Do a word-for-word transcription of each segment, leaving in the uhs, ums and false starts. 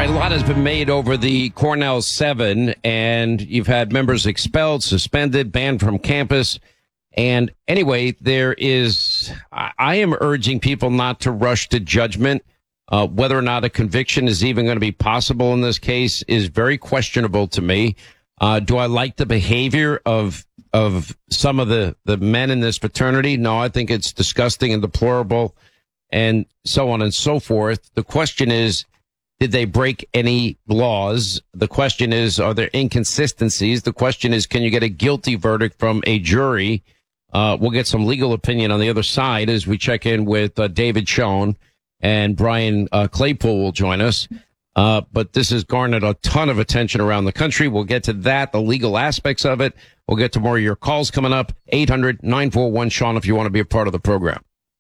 right, a lot has been made over the Cornell seven, and you've had members expelled, suspended, banned from campus. And anyway, there is, I am urging people not to rush to judgment. Uh, whether or not a conviction is even going to be possible in this case is very questionable to me. Uh, do I like the behavior of of some of the, the men in this fraternity? No, I think it's disgusting and deplorable and so on and so forth. The question is, did they break any laws? The question is, are there inconsistencies? The question is, can you get a guilty verdict from a jury? Uh, we'll get some legal opinion on the other side as we check in with uh, David Schoen, and Brian uh, Claypool will join us. Uh, but this has garnered a ton of attention around the country. We'll get to that, the legal aspects of it. We'll get to more of your calls coming up. eight hundred nine four one Sean if you want to be a part of the program.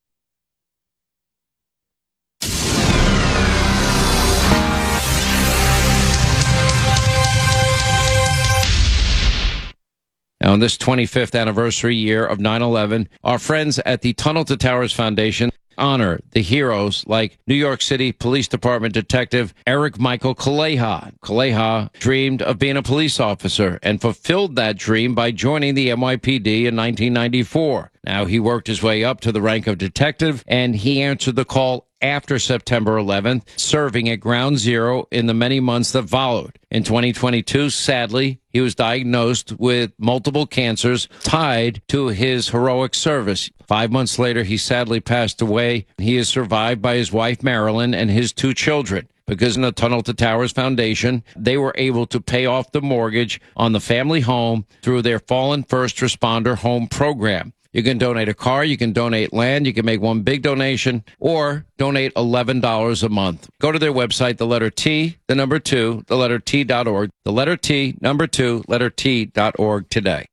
Now, on this twenty-fifth anniversary year of nine eleven, our friends at the Tunnel to Towers Foundation honor the heroes like New York City Police Department Detective Eric Michael Kaleha. Kaleha dreamed of being a police officer and fulfilled that dream by joining the N Y P D in nineteen ninety-four. Now, he worked his way up to the rank of detective, and he answered the call after September eleventh, serving at Ground Zero in the many months that followed. In twenty twenty-two, sadly, he was diagnosed with multiple cancers tied to his heroic service. Five months later, he sadly passed away. He is survived by his wife, Marilyn, and his two children. Because in the Tunnel to Towers Foundation, they were able to pay off the mortgage on the family home through their Fallen First Responder Home Program. You can donate a car, you can donate land, you can make one big donation, or donate eleven dollars a month. Go to their website, the letter T, the number two, the letter T dot org, the letter T, number two, letter T dot org today.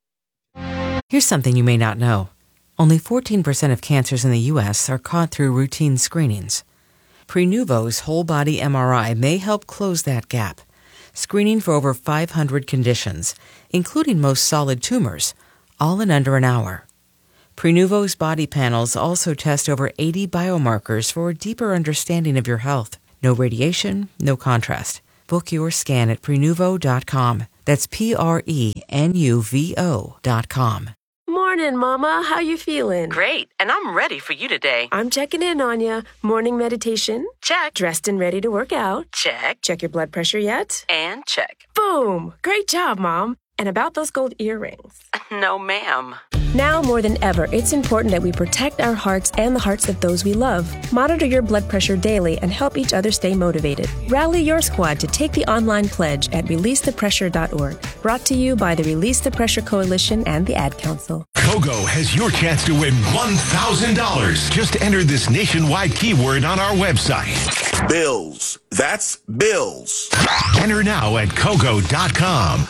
Here's something you may not know. Only fourteen percent of cancers in the U S are caught through routine screenings. Prenuvo's whole-body M R I may help close that gap, screening for over five hundred conditions, including most solid tumors, all in under an hour. Prenuvo's body panels also test over eighty biomarkers for a deeper understanding of your health. No radiation, no contrast. Book your scan at Prenuvo dot com. That's P R E N U V O dot com. Morning, Mama. How you feeling? Great, and I'm ready for you today. I'm checking in on you. Morning meditation? Check. Dressed and ready to work out? Check. Check your blood pressure yet? And check. Boom! Great job, Mom. And about those gold earrings? No, ma'am. Now more than ever, it's important that we protect our hearts and the hearts of those we love. Monitor your blood pressure daily and help each other stay motivated. Rally your squad to take the online pledge at release the pressure dot org. Brought to you by the Release the Pressure Coalition and the Ad Council. Kogo has your chance to win one thousand dollars. Just enter this nationwide keyword on our website. Bills. That's bills. Enter now at Kogo dot com.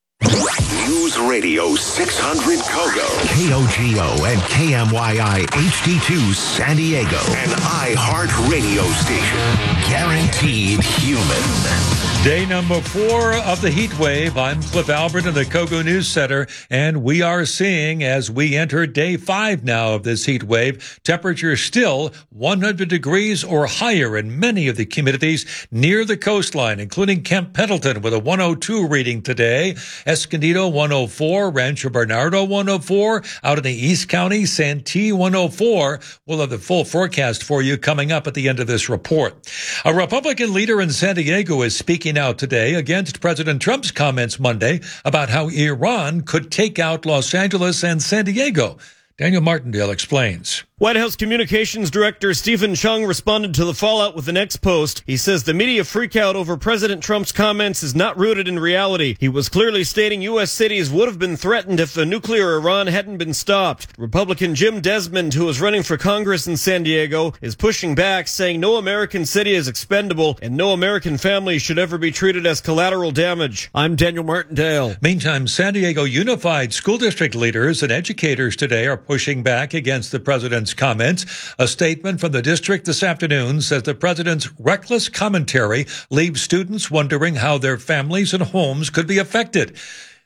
News Radio six hundred Kogo. K O G O and K M Y I H D two San Diego. An iHeart radio station. Guaranteed human. Day number four of the heat wave. I'm Cliff Albert in the Kogo News Center, and we are seeing, as we enter day five now of this heat wave, temperatures still one hundred degrees or higher in many of the communities near the coastline, including Camp Pendleton with a one oh two reading today, Escondido one oh four, Rancho Bernardo one oh four, out in the East County, Santee one oh four. We'll have the full forecast for you coming up at the end of this report. A Republican leader in San Diego is speaking out today against President Trump's comments Monday about how Iran could take out Los Angeles and San Diego. Daniel Martindale explains. White House Communications Director Stephen Chung responded to the fallout with the next post. He says the media freakout over President Trump's comments is not rooted in reality. He was clearly stating U S cities would have been threatened if the nuclear Iran hadn't been stopped. Republican Jim Desmond, who is running for Congress in San Diego, is pushing back, saying no American city is expendable and no American family should ever be treated as collateral damage. I'm Daniel Martindale. Meantime, San Diego Unified School District leaders and educators today are pushing back against the president's comments. A statement from the district this afternoon says the president's reckless commentary leaves students wondering how their families and homes could be affected.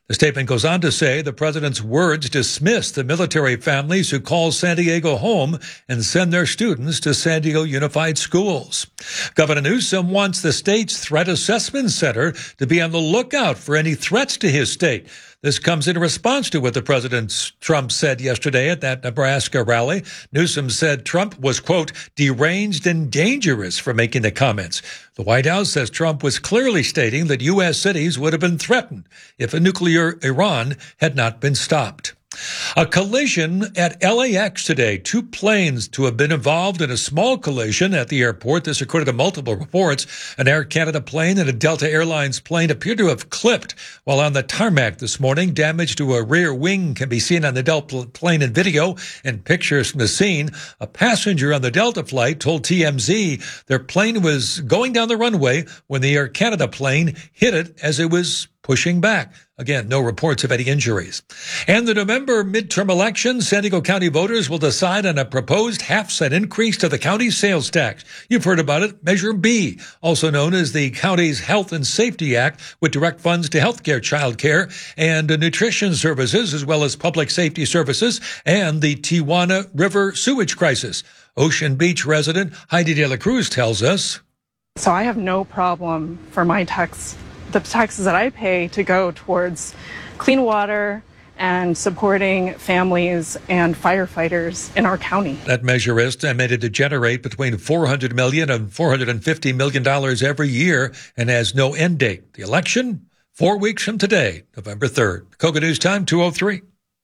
The statement goes on to say the president's words dismiss the military families who call San Diego home and send their students to San Diego Unified Schools. Governor Newsom wants the state's Threat Assessment Center to be on the lookout for any threats to his state. This comes in response to what the President Trump said yesterday at that Nebraska rally. Newsom said Trump was, quote, deranged and dangerous for making the comments. The White House says Trump was clearly stating that U S cities would have been threatened if a nuclear Iran had not been stopped. A collision at L A X today. Two planes to have been involved in a small collision at the airport. This according to multiple reports. An Air Canada plane and a Delta Airlines plane appear to have clipped while on the tarmac this morning. Damage to a rear wing can be seen on the Delta plane in video and pictures from the scene. A passenger on the Delta flight told T M Z their plane was going down the runway when the Air Canada plane hit it as it was pushing back. Again, no reports of any injuries. And the November midterm election, San Diego County voters will decide on a proposed half-cent increase to the county's sales tax. You've heard about it, Measure B, also known as the county's Health and Safety Act, would direct funds to healthcare, childcare, and nutrition services, as well as public safety services, and the Tijuana River sewage crisis. Ocean Beach resident Heidi De La Cruz tells us. So I have no problem for my tax the taxes that I pay to go towards clean water and supporting families and firefighters in our county. That measure is estimated to generate between four hundred million dollars and four hundred fifty million dollars every year and has no end date. The election, four weeks from today, November third. Koga News Time, two oh three.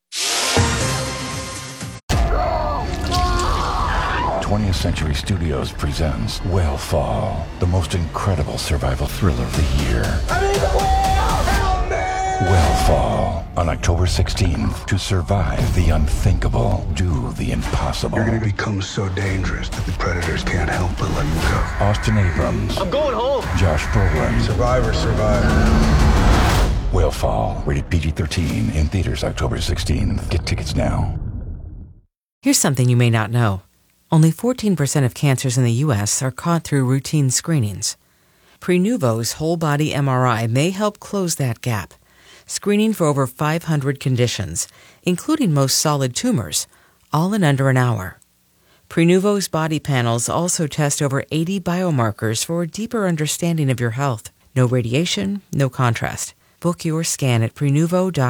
twentieth Century Studios presents Whale Fall, the most incredible survival thriller of the year. I need the whale! Help me! Whale Fall, on October sixteenth. To survive the unthinkable, do the impossible. You're going to become so dangerous that the predators can't help but let you go. Austin Abrams. I'm going home. Josh Brolin. Survivor, survivor. Whale Fall, rated P G thirteen, in theaters October sixteenth. Get tickets now. Here's something you may not know. Only fourteen percent of cancers in the U S are caught through routine screenings. Prenuvo's whole-body M R I may help close that gap, screening for over five hundred conditions, including most solid tumors, all in under an hour. Prenuvo's body panels also test over eighty biomarkers for a deeper understanding of your health. No radiation, no contrast. Book your scan at Prenuvo dot com.